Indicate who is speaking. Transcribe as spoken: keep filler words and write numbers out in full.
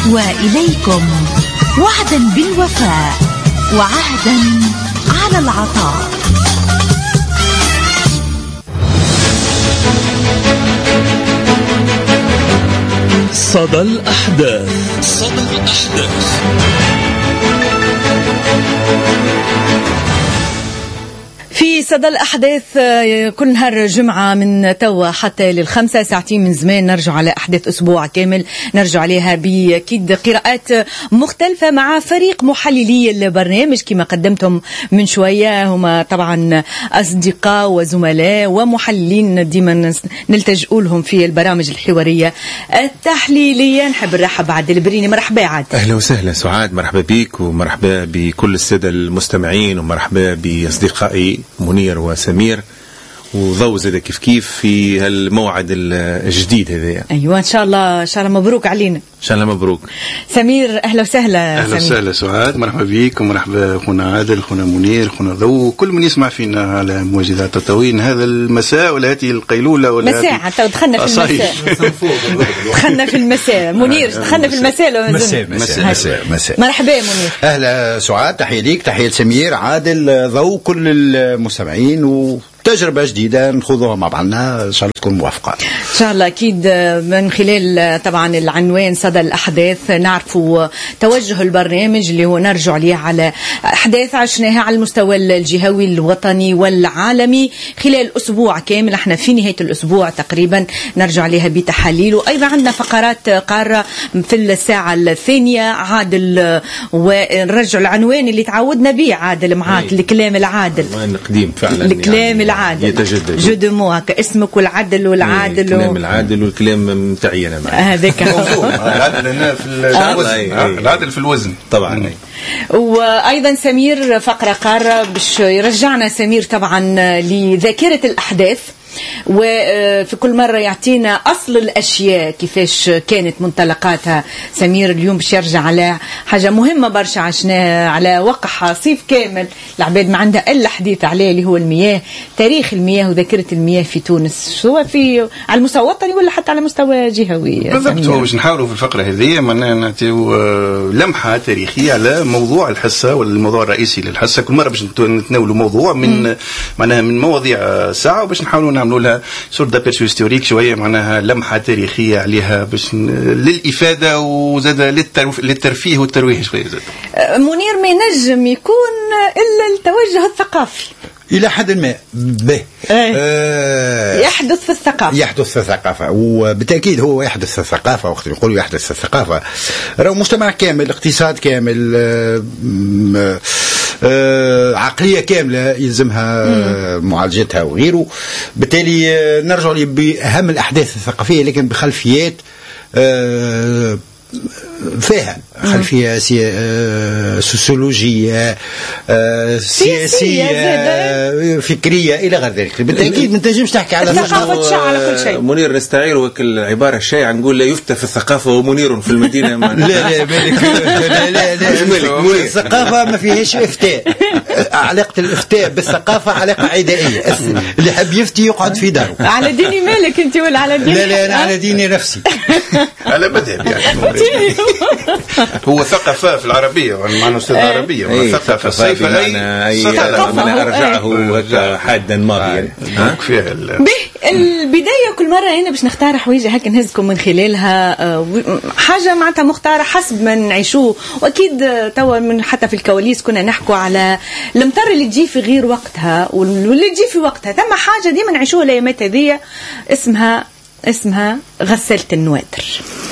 Speaker 1: وإليكم وعدا بالوفاء وعهدا على العطاء.
Speaker 2: صدى الأحداث. صدى الأحداث.
Speaker 3: في صدى الأحداث كل نهار جمعة من توا حتى للخمسة ساعتين من زمان نرجع على أحداث أسبوع كامل، نرجع عليها بأكيد قراءات مختلفة مع فريق محللي البرنامج كما قدمتم من شوية. هما طبعا أصدقاء وزملاء ومحللين ديما نلتجئوا لهم في البرامج الحوارية التحليلية. نحب نرحب عادل البريني. مرحبا عاد.
Speaker 4: أهلا وسهلا سعاد، مرحبا بك ومرحبا بكل السادة المستمعين ومرحبا بأصدقائي منير وسمير وضو زاد كيف كيف في هالموعد الجديد هذا.
Speaker 3: أيوة إن شاء الله، إن شاء الله مبروك علينا.
Speaker 4: إن شاء الله مبروك.
Speaker 3: سمير أهلا وسهلا.
Speaker 5: أهلا وسهلا سعاد، مرحبا بك ومرحبا خونا عادل، خونا منير، خونا ضو، كل من يسمع فينا على موجودات التطوين هذا المساء ولا هذه القيلولة ولا
Speaker 3: مساء. حتى دخلنا في المساء. دخلنا في المساء. منير دخلنا في المساء.
Speaker 4: مساء مساء مساء مساء.
Speaker 3: مرحبا منير.
Speaker 6: أهلا سعاد، تحية ليك، تحية سمير، عادل، ضو، كل المستمعين و تجربة جديدة نخوضوها مع بعضنا، إن شاء الله تكون موافقة.
Speaker 3: إن شاء الله أكيد. من خلال طبعا العنوان صدى الأحداث نعرفوا توجه البرنامج اللي هو نرجع عليه على أحداث عشناها على المستوى الجهوي الوطني والعالمي خلال أسبوع كامل. احنا في نهاية الأسبوع تقريبا نرجع عليها بتحاليل، وأيضا عندنا فقرات قارة في الساعة الثانية عادل، ونرجع العنوان اللي تعودنا به عادل معاك، الكلام العادل.
Speaker 4: القديم فعلا،
Speaker 3: الكلام العادل
Speaker 4: يتجدد.
Speaker 3: جو دو مو هكا اسمك والعدل والعادل.
Speaker 4: الكلام العادل والكلام متاعي انا معي.
Speaker 3: هذاك
Speaker 5: العدل هنا في الوزن. العدل في الوزن طبعا.
Speaker 3: وايضا سمير فقره قاره باش يرجعنا سمير طبعا لذاكره الاحداث، وفي كل مرة يعطينا أصل الأشياء كيفاش كانت منطلقاتها. سمير اليوم باش يرجع على حاجة مهمة برشا عشناها، على وقع صيف كامل العباد ما عندها إلا حديث عليه اللي هو المياه، تاريخ المياه وذاكرة المياه في تونس، سواء في على المستوى الوطني ولا حتى على مستوى جهوي.
Speaker 5: بالضبط، باش نحاولوا في الفقرة هذه معناها نعطيو لمحة تاريخية على موضوع الحصة والموضوع الرئيسي للحصة. كل مرة باش نتناولوا موضوع من معناها من مواضيع ساعة، وباش نحاولوا نعملوا لها صورة دابيرسيو هيستوريك شوية، معناها لمحة تاريخية عليها باش للإفادة وزاد للترفيه والترويح شوية زاد.
Speaker 3: منير ما ينجم يكون إلا التوجه الثقافي
Speaker 6: إلى حد ما به
Speaker 3: آه يحدث في الثقافة.
Speaker 6: يحدث في الثقافة، وبالتأكيد هو يحدث في الثقافة. وقت نقول يحدث في الثقافة راهو مجتمع كامل، اقتصاد كامل، آه آه آه عقلية كاملة يلزمها آه معالجتها وغيره. بالتالي آه نرجع لي بأهم الأحداث الثقافية لكن بخلفيات آه فيها خلفية سوسيولوجية، سياسية، فكرية إلى غير ذلك. بالتأكيد ما تنجمش تحكي على
Speaker 3: ثقافة على كل شيء.
Speaker 4: منير نستعير وكل عبارة الشائعة نقول لا يفتى في الثقافة ومنير في المدينة.
Speaker 6: لا لا مالك لا لا لا الثقافة ما فيهاش إفتاء. علاقة الإفتاء بالثقافة علاقة عدائية. اللي حب يفتي يقعد في داره.
Speaker 3: على ديني مالك أنت ولا على ديني؟
Speaker 6: لا لا أنا على ديني نفسي.
Speaker 5: على مذهب يعني. هو ثقافة في العربية، معنى أستاذ عربية.
Speaker 4: أي ثقافة صيفة أي أنا أرجعه حادا ماضيا.
Speaker 3: البداية كل مرة هنا باش نختار حويجة هكا نهزكم من خلالها حاجة معناتها مختارة حسب ما نعيشوه. وأكيد توا من حتى في الكواليس كنا نحكوا على المطر اللي تجي في غير وقتها واللي تجي في وقتها. ثم حاجة ديما نعيشوها الأيامات هذه اسمها اسمها غسالة النواتر.